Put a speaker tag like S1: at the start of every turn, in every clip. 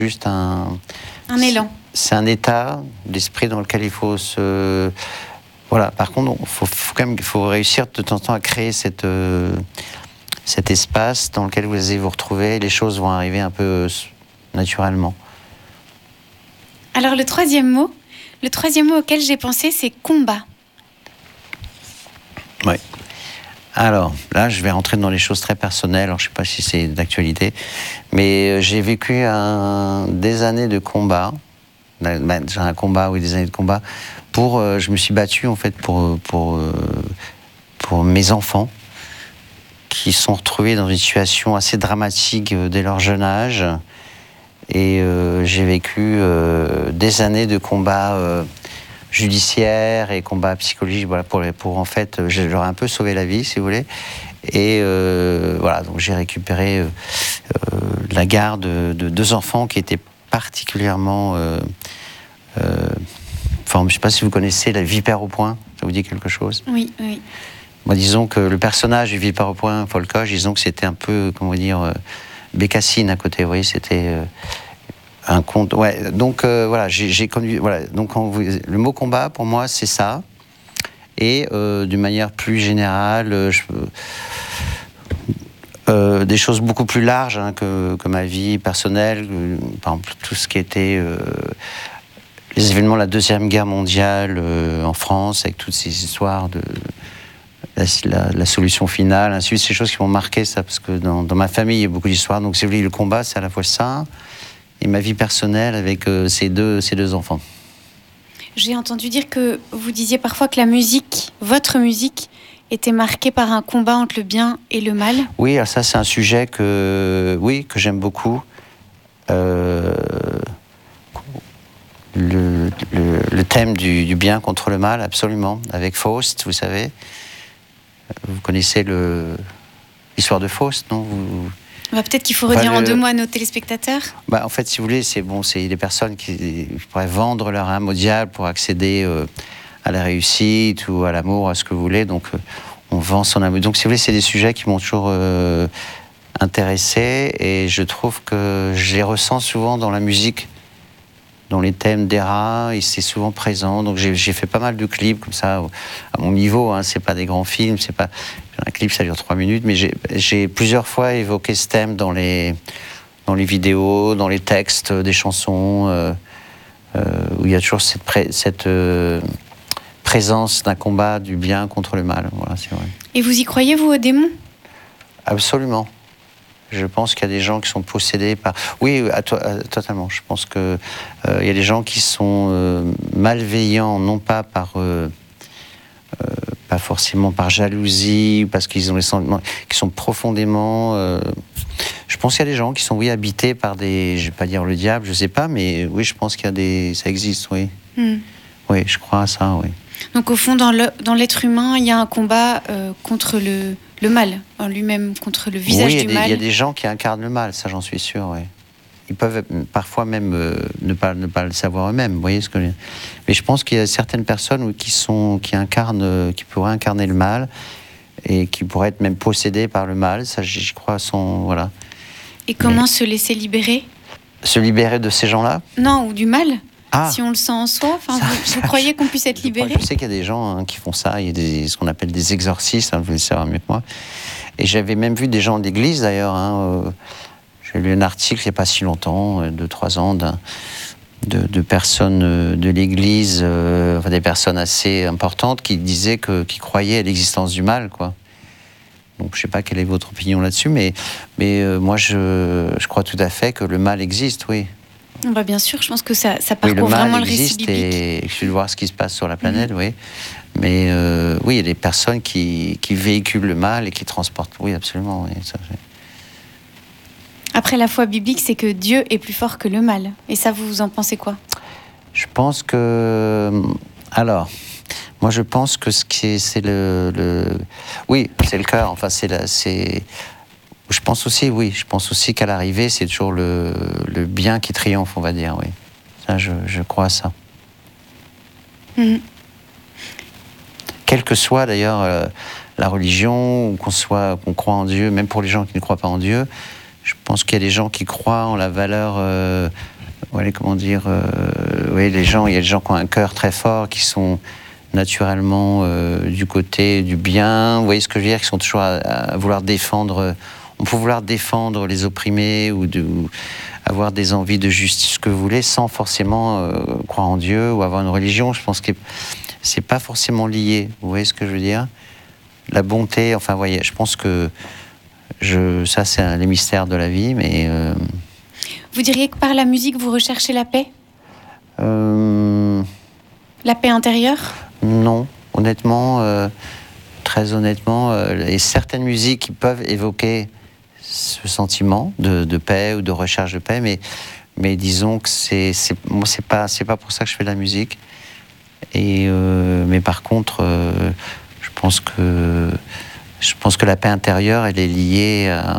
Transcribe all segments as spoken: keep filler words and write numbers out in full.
S1: juste un...
S2: Un élan.
S1: C'est un état d'esprit dans lequel il faut se... Voilà, par contre, il faut, faut quand même il faut réussir de temps en temps à créer cette, euh, cet espace dans lequel vous allez vous retrouver. Les choses vont arriver un peu naturellement.
S2: Alors le troisième mot, le troisième mot auquel j'ai pensé, c'est combat.
S1: Oui. Alors, là, je vais rentrer dans les choses très personnelles. Alors, je ne sais pas si c'est d'actualité, mais j'ai vécu un, des années de combat. J'ai un combat, oui, des années de combat. Pour, euh, je me suis battu, en fait, pour, pour, euh, pour mes enfants qui sont retrouvés dans une situation assez dramatique dès leur jeune âge. Et euh, j'ai vécu euh, des années de combat euh, judiciaire et combat psychologique, voilà, pour, pour en fait, je leur ai un peu sauvé la vie, si vous voulez. Et euh, voilà, donc j'ai récupéré euh, euh, la garde de, de deux enfants qui étaient particulièrement... Euh, euh, enfin, je ne sais pas si vous connaissez la Vipère au point, ça vous dit quelque chose?
S2: Oui, oui.
S1: Moi, disons que le personnage du Vipère au point, Folcoche, disons que c'était un peu, comment dire, euh, Bécassine à côté, vous voyez, c'était... Euh, un conte, ouais. Donc euh, voilà, j'ai connu, voilà. Donc quand vous, le mot combat pour moi c'est ça. Et euh, d'une manière plus générale, euh, je, euh, des choses beaucoup plus larges hein, que, que ma vie personnelle. Euh, par exemple, tout ce qui était euh, les événements de la deuxième guerre mondiale euh, en France, avec toutes ces histoires de la, la, la solution finale, ainsi de suite, ces choses qui m'ont marqué ça, parce que dans, dans ma famille il y a beaucoup d'histoires. Donc si vous voulez, le combat c'est à la fois ça. Et ma vie personnelle avec euh, ces, deux, ces deux enfants.
S2: J'ai entendu dire que vous disiez parfois que la musique, votre musique, était marquée par un combat entre le bien et le mal.
S1: Oui, alors ça c'est un sujet que, oui, que j'aime beaucoup. Euh, le, le, le thème du, du bien contre le mal, absolument. Avec Faust, vous savez. Vous connaissez l'histoire de Faust, non vous,
S2: Bah, peut-être qu'il faut redire enfin, le... en deux mots à nos téléspectateurs.
S1: Bah, en fait, si vous voulez, c'est bon, c'est des personnes qui pourraient vendre leur âme au diable pour accéder euh, à la réussite ou à l'amour, à ce que vous voulez. Donc, euh, on vend son âme. Donc, si vous voulez, c'est des sujets qui m'ont toujours euh, intéressé et je trouve que je les ressens souvent dans la musique, dans les thèmes d'Héra, et c'est souvent présent. Donc, j'ai fait pas mal de clips comme ça, à mon niveau. Hein, c'est pas des grands films, c'est pas. Un clip, ça dure trois minutes, mais j'ai plusieurs fois évoqué ce thème dans les, dans les vidéos, dans les textes des chansons, euh, euh, où il y a toujours cette, pré, cette euh, présence d'un combat du bien contre le mal. Voilà, c'est vrai.
S2: Et vous y croyez, vous, aux démons?
S1: Absolument. Je pense qu'il y a des gens qui sont possédés par... Oui, à to à, totalement. Je pense qu'il euh, y a des gens qui sont euh, malveillants, non pas par... Euh, euh, pas forcément par jalousie, parce qu'ils ont les sentiments qui sont profondément... Euh, je pense qu'il y a des gens qui sont, oui, habités par des... Je ne vais pas dire le diable, je ne sais pas, mais oui, je pense qu'il y a des... Ça existe, oui. Mm. Oui, je crois à ça, oui.
S2: Donc, au fond, dans l'être humain, il y a un combat euh, contre le, le mal, en lui-même, contre le visage
S1: oui,
S2: du mal.
S1: Oui, il y a des gens qui incarnent le mal, ça, j'en suis sûr, oui. Ils peuvent parfois même euh, ne, pas, ne pas le savoir eux-mêmes, vous voyez ce que... Mais je pense qu'il y a certaines personnes qui, sont, qui, incarnent, qui pourraient incarner le mal et qui pourraient être même possédées par le mal, ça je crois sont... Voilà.
S2: Et comment
S1: Mais...
S2: se laisser libérer?
S1: Se libérer de ces gens-là?
S2: Non, ou du mal,
S1: ah,
S2: si on le sent en soi. Enfin, ça, vous, vous croyez qu'on puisse être libéré?
S1: Je sais qu'il y a des gens hein, qui font ça, il y a des, ce qu'on appelle des exorcistes, hein, vous le savez mieux que moi. Et j'avais même vu des gens d'église d'ailleurs, hein, euh, j'ai lu un article il n'y a pas si longtemps, deux, trois ans, de, de personnes de l'Église, euh, enfin, des personnes assez importantes qui disaient que, qui croyaient à l'existence du mal, quoi. Donc je ne sais pas quelle est votre opinion là-dessus, mais, mais euh, moi je, je crois tout à fait que le mal existe, oui.
S2: Bah bien sûr, je pense que ça, ça parcourt
S1: oui, le mal
S2: vraiment
S1: existe
S2: le récit biblique.
S1: Et je vais voir ce qui se passe sur la planète, mmh. oui. Mais euh, oui, il y a des personnes qui, qui véhiculent le mal et qui transportent. Oui, absolument, oui, ça fait.
S2: Après, la foi biblique, c'est que Dieu est plus fort que le mal. Et ça, vous, vous en pensez quoi?
S1: Je pense que... Alors, moi, je pense que ce qui est, c'est le, le... Oui, c'est le cœur. Enfin, c'est la... c'est... Je pense aussi, oui. Je pense aussi qu'à l'arrivée, c'est toujours le, le bien qui triomphe, on va dire, oui. Ça, je, je crois à ça.
S2: Mmh.
S1: Quelle que soit, d'ailleurs, euh, la religion, ou qu'on soit, qu'on croit en Dieu, même pour les gens qui ne croient pas en Dieu, je pense qu'il y a des gens qui croient en la valeur. Euh, ouais, comment dire euh, oui, les gens, il y a des gens qui ont un cœur très fort, qui sont naturellement euh, du côté du bien. Vous voyez ce que je veux dire, qui sont toujours à, à vouloir défendre. On peut vouloir défendre les opprimés ou, de, ou avoir des envies de justice, ce que vous voulez, sans forcément euh, croire en Dieu ou avoir une religion. Je pense que c'est pas forcément lié. Vous voyez ce que je veux dire? La bonté, enfin, vous voyez, je pense que je, ça, c'est un, les mystères de la vie, mais... Euh,
S2: vous diriez que par la musique, vous recherchez la paix?
S1: euh,
S2: La paix intérieure?
S1: Non, honnêtement, euh, très honnêtement, euh, et certaines musiques qui peuvent évoquer ce sentiment de, de paix ou de recherche de paix, mais, mais disons que c'est, c'est, moi, c'est pas, c'est pas pour ça que je fais de la musique. Et, euh, mais par contre, euh, je pense que je pense que la paix intérieure, elle est liée à,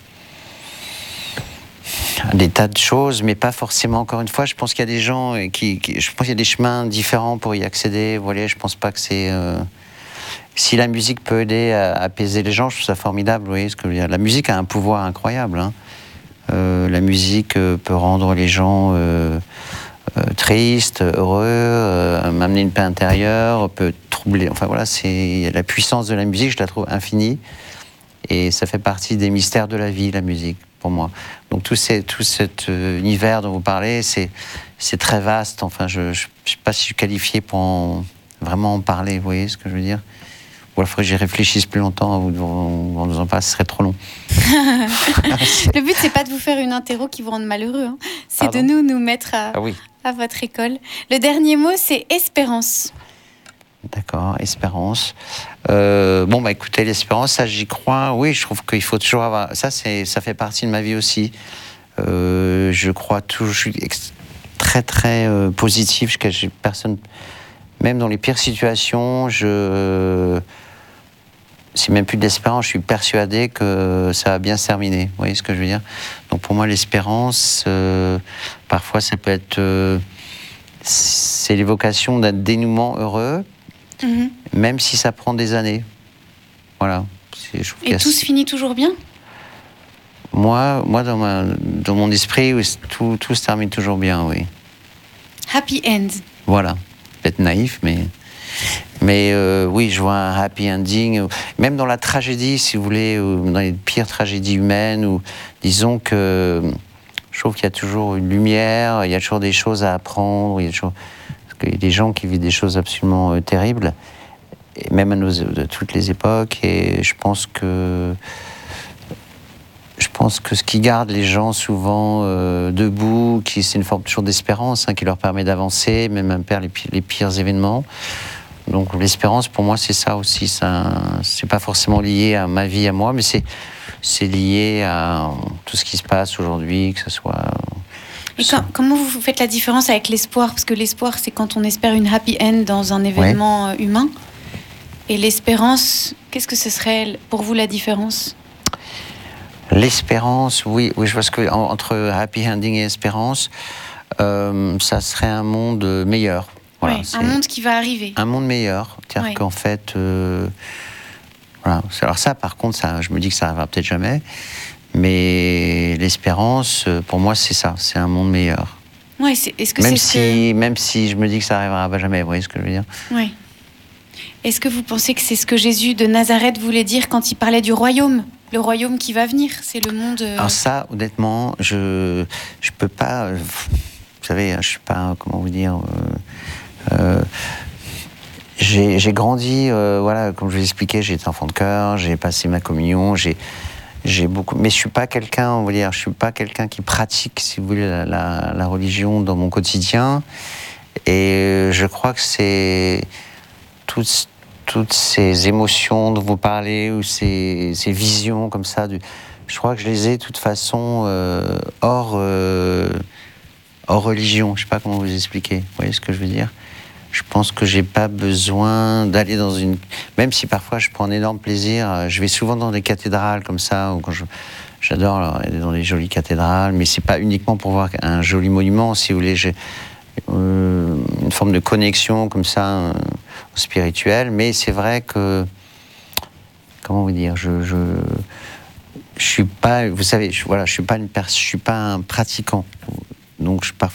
S1: à des tas de choses, mais pas forcément. Encore une fois, je pense qu'il y a des gens qui, qui je pense qu'il y a des chemins différents pour y accéder. Vous voyez, je pense pas que c'est euh, si la musique peut aider à apaiser les gens, je trouve ça formidable. Vous voyez ce que je veux dire. La musique a un pouvoir incroyable. Hein. Euh, la musique peut rendre les gens euh, euh, tristes, heureux, euh, m'amener une paix intérieure, peut troubler. Enfin voilà, c'est la puissance de la musique. Je la trouve infinie, et ça fait partie des mystères de la vie, la musique, pour moi. Donc tout, ces, tout cet euh, univers dont vous parlez, c'est, c'est très vaste. Enfin, je ne sais pas si je suis qualifié pour en, vraiment en parler. Vous voyez ce que je veux dire? Ou il faudrait que j'y réfléchisse plus longtemps, vous, vous, vous nous en parlez, ce serait trop long.
S2: Le but, c'est pas de vous faire une interro qui vous rende malheureux, hein. C'est Pardon de nous nous mettre à,
S1: ah oui.
S2: à votre école. Le dernier mot, c'est espérance.
S1: D'accord, espérance. Euh, bon, bah écoutez, l'espérance, ça j'y crois. Oui, je trouve qu'il faut toujours avoir. Ça, c'est, ça fait partie de ma vie aussi. Euh, je crois toujours. Je suis ex- très, très euh, positif. Je, je, personne, même dans les pires situations, je. C'est même plus de l'espérance, je suis persuadé que ça va bien se terminer. Vous voyez ce que je veux dire? Donc pour moi, l'espérance, euh, parfois, ça peut être. Euh, c'est l'évocation d'un dénouement heureux. Mmh. Même si ça prend des années. Voilà.
S2: C'est, je Et tout se finit toujours bien?
S1: Moi, moi dans, ma, dans mon esprit, tout, tout se termine toujours bien, oui.
S2: Happy end.
S1: Voilà. Peut-être naïf, mais... Mais euh, oui, je vois un happy ending. Même dans la tragédie, si vous voulez, ou dans les pires tragédies humaines, ou disons que... Je trouve qu'il y a toujours une lumière, il y a toujours des choses à apprendre, il y a toujours... Il y a des gens qui vivent des choses absolument euh, terribles, et même à nos, de toutes les époques. Et je pense que je pense que ce qui garde les gens souvent euh, debout, qui c'est une forme toujours d'espérance, hein, qui leur permet d'avancer, même à perdre les, pires, les pires événements. Donc l'espérance, pour moi, c'est ça aussi. Ça, c'est pas forcément lié à ma vie, à moi, mais c'est c'est lié à tout ce qui se passe aujourd'hui, que ce soit.
S2: Et quand, comment vous faites la différence avec l'espoir? Parce que l'espoir, c'est quand on espère une happy end dans un événement ouais. humain. Et l'espérance, qu'est-ce que ce serait pour vous la différence?
S1: L'espérance, oui, oui, je vois ce que entre happy ending et espérance, euh, ça serait un monde meilleur.
S2: Voilà, ouais, un monde qui va arriver.
S1: Un monde meilleur, c'est-à-dire ouais. qu'en fait, euh, voilà. Alors ça, par contre, ça, je me dis que ça n'arrivera peut-être jamais. Mais l'espérance, pour moi, c'est ça, c'est un monde meilleur.
S2: Ouais, c'est, est-ce que
S1: même,
S2: c'est
S1: si,
S2: ce que...
S1: même si je me dis que ça n'arrivera jamais, vous voyez ce que je veux dire?
S2: Oui. Est-ce que vous pensez que c'est ce que Jésus de Nazareth voulait dire quand il parlait du royaume? Le royaume qui va venir, c'est le monde...
S1: Alors ça, honnêtement, je je peux pas... Vous savez, je ne sais pas, comment vous dire... Euh, euh, j'ai, j'ai grandi, euh, voilà, comme je vous expliquais, j'ai été enfant de chœur, j'ai passé ma communion, j'ai... J'ai beaucoup, mais je suis pas quelqu'un, on va dire, je suis pas quelqu'un qui pratique, si vous voulez, la, la, la religion dans mon quotidien. Et je crois que c'est toutes, toutes ces émotions dont vous parlez ou ces, ces visions comme ça. Du, je crois que je les ai de toute façon euh, hors, euh, hors religion. Je sais pas comment vous expliquer. Vous voyez ce que je veux dire? Je pense que j'ai pas besoin d'aller dans une... Même si parfois je prends un énorme plaisir, je vais souvent dans des cathédrales comme ça, ou quand je... j'adore aller dans des jolies cathédrales, mais c'est pas uniquement pour voir un joli monument, si vous voulez. J'ai euh, une forme de connexion comme ça, euh, spirituelle, mais c'est vrai que... Comment vous dire je, je... je suis pas, vous savez, je, voilà, je suis pas une pers- je suis pas un pratiquant. Donc je, parfois